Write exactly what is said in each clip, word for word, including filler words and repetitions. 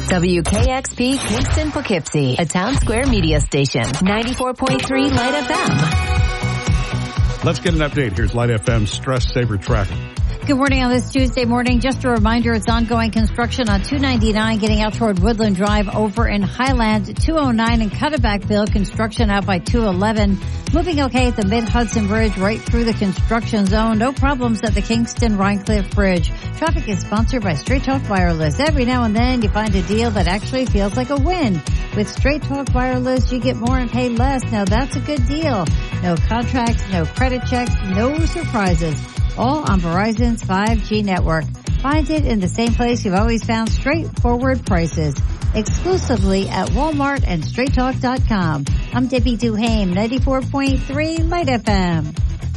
W K X P Kingston Poughkeepsie, a Town Square media station. ninety-four point three Light F M. Let's get an update. Here's Light F M's Stress Saver traffic. Good morning on this Tuesday morning. Just a reminder, it's ongoing construction on two ninety-nine getting out toward Woodland Drive over in Highland. two oh nine in Cutterbackville, construction out by two eleven. Moving okay at the Mid-Hudson Bridge right through the construction zone. No problems at the Kingston-Rhinecliff Bridge. Traffic is sponsored by Straight Talk Wireless. Every now and then you find a deal that actually feels like a win. With Straight Talk Wireless, you get more and pay less. Now that's a good deal. No contracts, no credit checks, no surprises. All on Verizon's five G network. Find it in the same place you've always found straightforward prices. Exclusively at Walmart and straight talk dot com. I'm Debbie Duhame, ninety-four point three Light F M.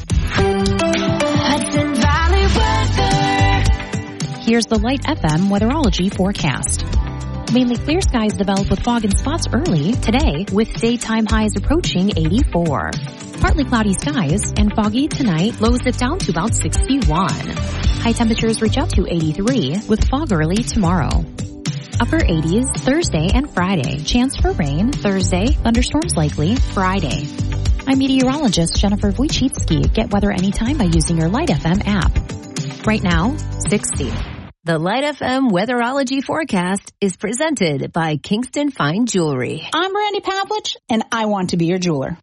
Hudson Valley weather. Here's the Light F M weatherology forecast. Mainly clear skies develop with fog in spots early today, with daytime highs approaching eighty-four. Partly cloudy skies and foggy tonight, lows dip down to about sixty-one. High temperatures reach up to eighty-three with fog early tomorrow. Upper eighties Thursday and Friday. Chance for rain Thursday, thunderstorms likely Friday. I'm meteorologist Jennifer Wojcicki. Get weather anytime by using your Light F M app. Right now, sixty. The Light F M weatherology forecast is presented by Kingston Fine Jewelry. I'm Randy Pavlich, and I want to be your jeweler.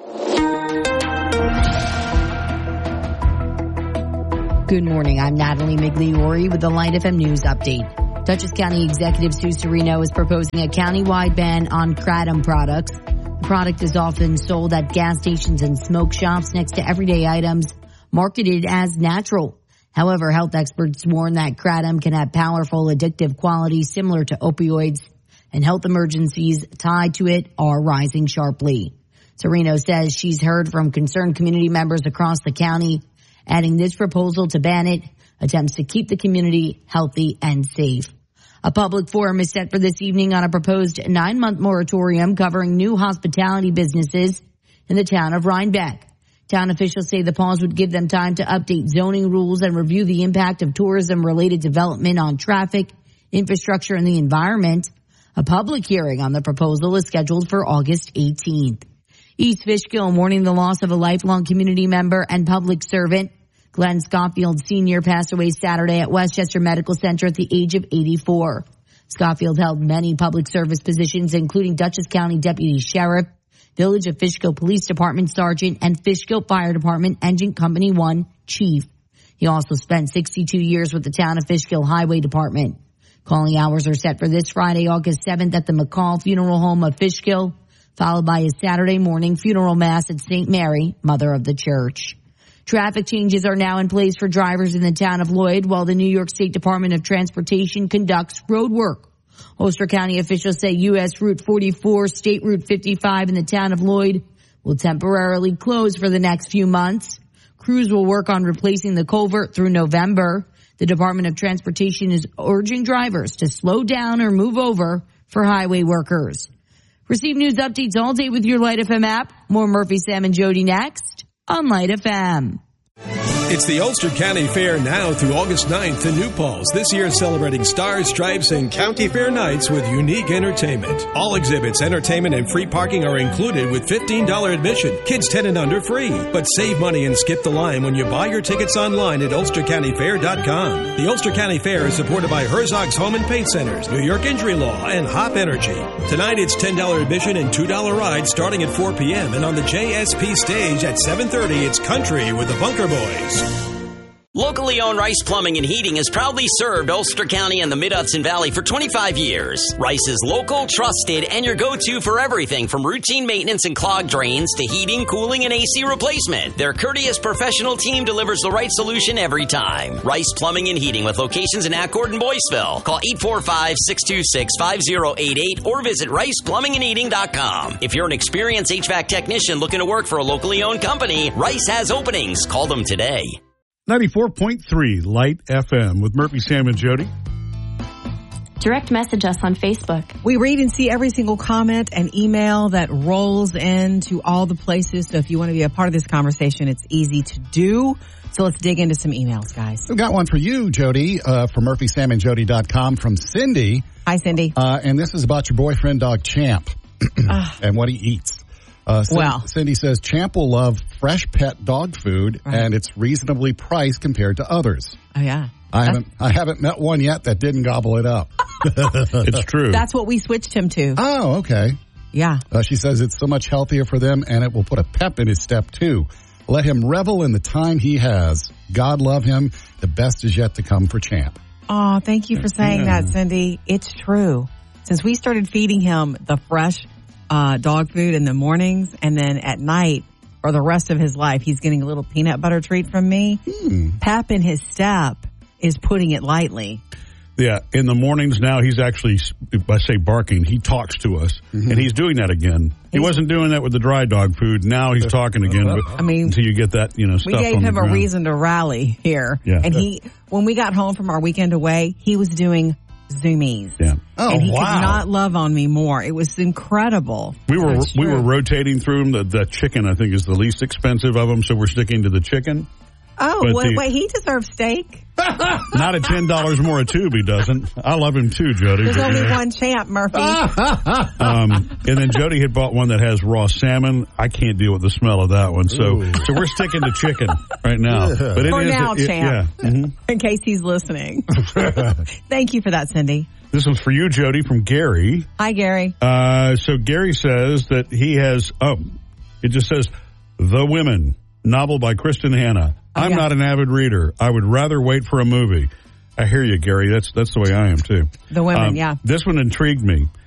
Good morning. I'm Natalie Migliori with the Light F M News Update. Dutchess County Executive Sue Serino is proposing a countywide ban on kratom products. The product is often sold at gas stations and smoke shops next to everyday items marketed as natural. However, health experts warn that kratom can have powerful addictive qualities similar to opioids, and health emergencies tied to it are rising sharply. Serino says she's heard from concerned community members across the county, adding this proposal to ban it attempts to keep the community healthy and safe. A public forum is set for this evening on a proposed nine-month moratorium covering new hospitality businesses in the town of Rhinebeck. Town officials say the pause would give them time to update zoning rules and review the impact of tourism-related development on traffic, infrastructure, and the environment. A public hearing on the proposal is scheduled for August eighteenth. East Fishkill mourning the loss of a lifelong community member and public servant. Glenn Schofield Senior passed away Saturday at Westchester Medical Center at the age of eighty-four. Schofield held many public service positions, including Dutchess County Deputy Sheriff, Village of Fishkill Police Department Sergeant, and Fishkill Fire Department Engine Company one Chief. He also spent sixty-two years with the town of Fishkill Highway Department. Calling hours are set for this Friday, August seventh at the McCall Funeral Home of Fishkill, followed by a Saturday morning funeral mass at Saint Mary, Mother of the Church. Traffic changes are now in place for drivers in the town of Lloyd while the New York State Department of Transportation conducts road work. Ulster County officials say U S Route forty-four, State Route fifty-five in the town of Lloyd will temporarily close for the next few months. Crews will work on replacing the culvert through November. The Department of Transportation is urging drivers to slow down or move over for highway workers. Receive news updates all day with your Light F M app. More Murphy, Sam, and Jody next on Light F M. It's the Ulster County Fair now through August ninth in New Paltz. This year celebrating Stars, Stripes, and County Fair nights with unique entertainment. All exhibits, entertainment, and free parking are included with fifteen dollars admission. Kids ten and under free. But save money and skip the line when you buy your tickets online at ulster county fair dot com. The Ulster County Fair is supported by Herzog's Home and Paint Centers, New York Injury Law, and Hop Energy. Tonight it's ten dollars admission and two dollars rides starting at four p.m. And on the J S P stage at seven thirty, it's Country with the Bunker Boys. Locally owned Rice Plumbing and Heating has proudly served Ulster County and the Mid-Hudson Valley for twenty-five years. Rice is local, trusted, and your go-to for everything from routine maintenance and clogged drains to heating, cooling, and A C replacement. Their courteous professional team delivers the right solution every time. Rice Plumbing and Heating with locations in Accord and Boyceville. Call eight four five, six two six, five zero eight eight or visit rice plumbing and heating dot com. If you're an experienced H V A C technician looking to work for a locally owned company, Rice has openings. Call them today. ninety-four point three Light F M with Murphy, Sam, and Jody. Direct message us on Facebook. We read and see every single comment and email that rolls into all the places. So if you want to be a part of this conversation, it's easy to do. So let's dig into some emails, guys. We've got one for you, Jody, uh, from Murphy Sam and Jody dot com from Cindy. Hi, Cindy. Uh, and this is about your boyfriend dog, Champ, and what he eats. Uh, Cindy, Well. Cindy says Champ will love fresh pet dog food, Right. and it's reasonably priced compared to others. Oh, yeah. I haven't I haven't met one yet that didn't gobble it up. It's true. That's what we switched him to. Oh, okay. Yeah. Uh, she says it's so much healthier for them, and it will put a pep in his step, too. Let him revel in the time he has. God love him. The best is yet to come for Champ. Oh, thank you for saying Yeah. that, Cindy. It's true. Since we started feeding him the fresh uh, dog food in the mornings, and then at night, for the rest of his life, he's getting a little peanut butter treat from me. Hmm. Pep in his step is putting it lightly. Yeah, in the mornings now, he's actually, if I say barking, he talks to us, Mm-hmm. and he's doing that again. He He's- wasn't doing that with the dry dog food. Now he's talking again. But I mean, until you get that, you know, We stuff gave on the him a ground. reason to rally here. Yeah. And he, when we got home from our weekend away, he was doing zoomies. Yeah. Oh, and he wow. could not love on me more. It was incredible. We were That's we true. were rotating through them. The, the chicken, I think, is the least expensive of them, so we're sticking to the chicken. Oh, But wait, the- wait, he deserves steak. Not at ten dollars more a tube, he doesn't. I love him too, Jody. There's but, only you know. one Champ, Murphy. Um, and then Jody had bought one that has raw salmon. I can't deal with the smell of that one, so Ooh. so we're sticking to chicken right now. But it For is- now, it- Champ. Yeah. Mhm. In case he's listening. Thank you for that, Cindy. This one's for you, Jody, from Gary. Hi, Gary. Uh, so Gary says that he has. Oh, it just says The Women, novel by Kristen Hanna. Oh, I'm yeah. not an avid reader. I would rather wait for a movie. I hear you, Gary. That's that's the way I am too. The Women, Um, yeah. This one intrigued me.